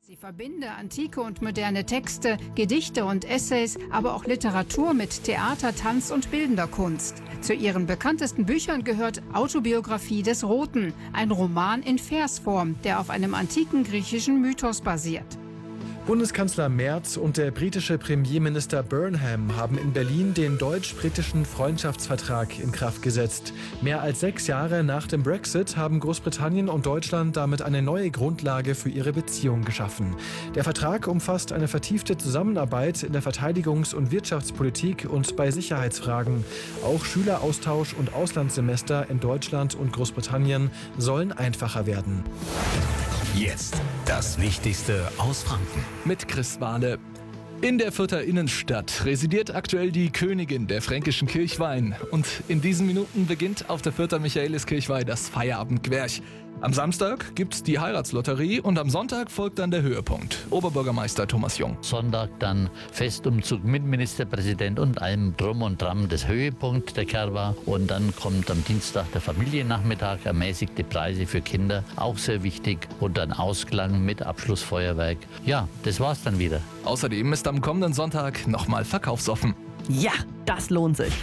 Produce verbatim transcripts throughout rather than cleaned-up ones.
Sie verbinde antike und moderne Texte, Gedichte und Essays, aber auch Literatur mit Theater, Tanz und bildender Kunst. Zu ihren bekanntesten Büchern gehört Autobiografie des Roten, ein Roman in Versform, der auf einem antiken griechischen Mythos basiert. Bundeskanzler Merz und der britische Premierminister Burnham haben in Berlin den deutsch-britischen Freundschaftsvertrag in Kraft gesetzt. Mehr als sechs Jahre nach dem Brexit haben Großbritannien und Deutschland damit eine neue Grundlage für ihre Beziehung geschaffen. Der Vertrag umfasst eine vertiefte Zusammenarbeit in der Verteidigungs- und Wirtschaftspolitik und bei Sicherheitsfragen. Auch Schüleraustausch und Auslandssemester in Deutschland und Großbritannien sollen einfacher werden. Jetzt das Wichtigste aus Franken. Mit Chris Wahle. In der Fürther Innenstadt residiert aktuell die Königin der fränkischen Kirchweih. Und in diesen Minuten beginnt auf der Fürther Michaeliskirchweih das Feierabendgwerch. Am Samstag gibt's die Heiratslotterie und am Sonntag folgt dann der Höhepunkt. Oberbürgermeister Thomas Jung. Sonntag dann Festumzug mit Ministerpräsident und allem Drum und Dran, das Höhepunkt der Kerwa. Und dann kommt am Dienstag der Familiennachmittag, ermäßigte Preise für Kinder, auch sehr wichtig. Und dann Ausklang mit Abschlussfeuerwerk. Ja, das war's dann wieder. Außerdem ist am kommenden Sonntag nochmal verkaufsoffen. Ja, das lohnt sich.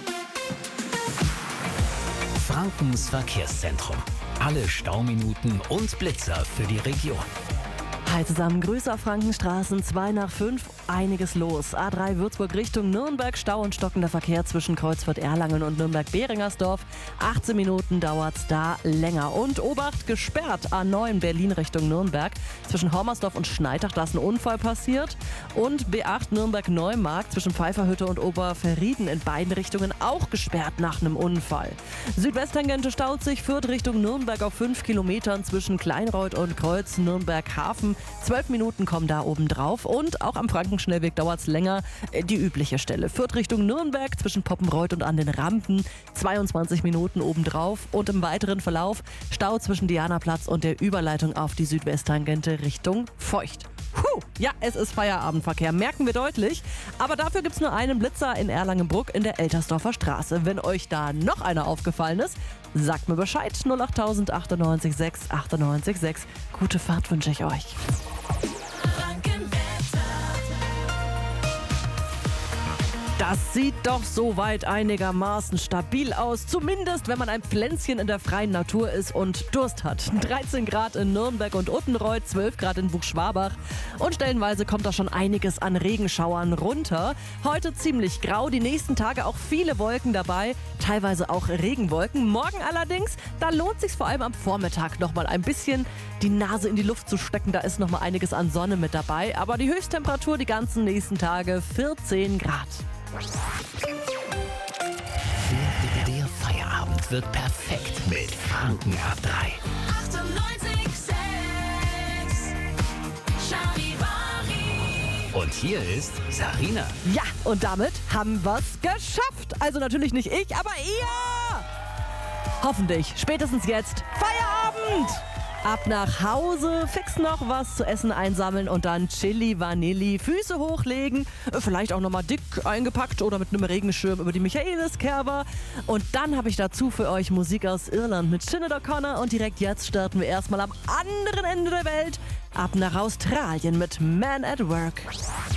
Frankens Verkehrszentrum. Alle Stauminuten und Blitzer für die Region. Hi zusammen, Grüße auf Frankenstraßen, zwei nach fünf, einiges los. A drei Würzburg Richtung Nürnberg, Stau und stockender Verkehr zwischen Kreuzfurt-Erlangen und Nürnberg-Behringersdorf. achtzehn Minuten dauert's da länger. Und Obacht, gesperrt, A neun Berlin Richtung Nürnberg. Zwischen Hormersdorf und Schneitach, da ist ein Unfall passiert. Und B acht Nürnberg-Neumarkt zwischen Pfeifferhütte und Oberverrieden in beiden Richtungen auch gesperrt nach einem Unfall. Südwesttangente staut sich, Fürth Richtung Nürnberg auf fünf Kilometern zwischen Kleinreuth und Kreuz Nürnberg-Hafen. Zwölf Minuten kommen da oben drauf und auch am Frankenschnellweg dauert es länger. Die übliche Stelle. Fürth Richtung Nürnberg zwischen Poppenreuth und an den Rampen. zweiundzwanzig Minuten obendrauf und im weiteren Verlauf Stau zwischen Dianaplatz und der Überleitung auf die Südwesttangente Richtung Feucht. Puh, ja, es ist Feierabendverkehr, merken wir deutlich. Aber dafür gibt es nur einen Blitzer in Erlangenbruck in der Eltersdorfer Straße. Wenn euch da noch einer aufgefallen ist, sagt mir Bescheid. null acht null null achtundneunzig sechs achtundneunzig sechs. Gute Fahrt wünsche ich euch. Das sieht doch soweit einigermaßen stabil aus. Zumindest, wenn man ein Pflänzchen in der freien Natur ist und Durst hat. dreizehn Grad in Nürnberg und Uttenreuth, zwölf Grad in Buchschwabach. Und stellenweise kommt da schon einiges an Regenschauern runter. Heute ziemlich grau, die nächsten Tage auch viele Wolken dabei. Teilweise auch Regenwolken. Morgen allerdings, da lohnt sich vor allem am Vormittag nochmal ein bisschen die Nase in die Luft zu stecken. Da ist nochmal einiges an Sonne mit dabei. Aber die Höchsttemperatur die ganzen nächsten Tage vierzehn Grad. Der, der Feierabend wird perfekt mit Franken ab drei. achtundneunzig sechs Charivari. Und hier ist Sarina. Ja, und damit haben wir's geschafft. Also natürlich nicht ich, aber ihr. Hoffentlich spätestens jetzt Feierabend. Ab nach Hause, fix noch was zu essen einsammeln und dann Chili Vanilli, Füße hochlegen, vielleicht auch nochmal dick eingepackt oder mit einem Regenschirm über die Michaeliskerwa. Und dann habe ich dazu für euch Musik aus Irland mit Sinead O'Connor und direkt jetzt starten wir erstmal am anderen Ende der Welt ab nach Australien mit Man at Work.